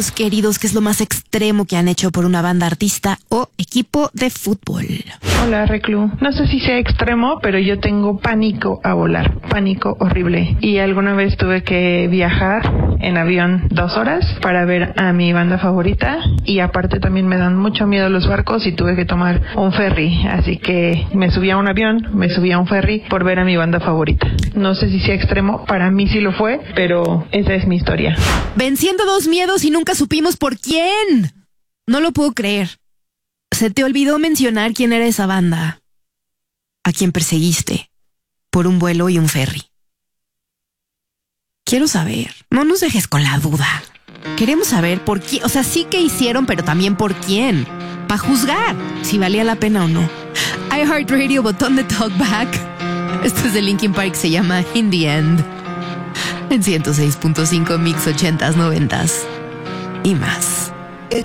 amigos queridos, ¿qué es lo más extremo que han hecho por una banda, artista o equipo de fútbol? Hola, Reclu. No sé si sea extremo, pero yo tengo pánico a volar. Pánico horrible. Y alguna vez tuve que viajar en avión 2 horas para ver a mi banda favorita. Y aparte también me dan mucho miedo los barcos y tuve que tomar un ferry. Así que me subí a un avión, me subí a un ferry por ver a mi banda favorita. No sé si sea extremo, para mí sí lo fue, pero esa es mi historia. Venciendo 2 miedos y nunca supimos por quién. No lo puedo creer. Se te olvidó mencionar quién era esa banda, a quien perseguiste por un vuelo y un ferry. Quiero saber, no nos dejes con la duda. Queremos saber por quién, o sea, sí que hicieron, pero también por quién, para juzgar si valía la pena o no. iHeartRadio, botón de talkback. Esto es de Linkin Park, se llama In the End. En 106.5 Mix 80s, 90s y más.